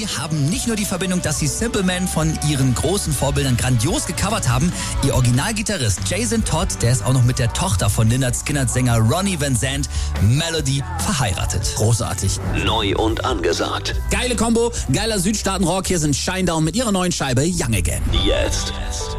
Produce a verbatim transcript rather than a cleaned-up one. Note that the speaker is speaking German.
Melody haben nicht nur die Verbindung, dass sie Simple Man von ihren großen Vorbildern grandios gecovert haben. Ihr Originalgitarrist Jason Todd, der ist auch noch mit der Tochter von Lynyrd Skynyrd-Sänger Ronnie Van Zant, Melody, verheiratet. Großartig. Neu und angesagt. Geile Kombo, geiler Südstaaten-Rock. Hier sind Shinedown mit ihrer neuen Scheibe Young Again. Jetzt